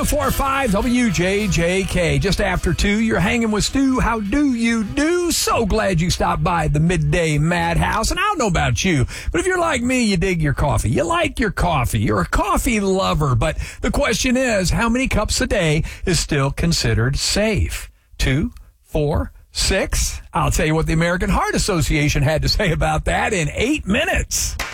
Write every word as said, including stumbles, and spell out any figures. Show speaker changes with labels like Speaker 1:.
Speaker 1: one oh four point five W J J K. Just after two, you're hanging with Stu. How do you do? So glad you stopped by the Midday Madhouse. And I don't know about you, but if you're like me, you dig your coffee. You like your coffee. You're a coffee lover. But the question is, how many cups a day is still considered safe? Two, four, six? I'll tell you what the American Heart Association had to say about that in eight minutes.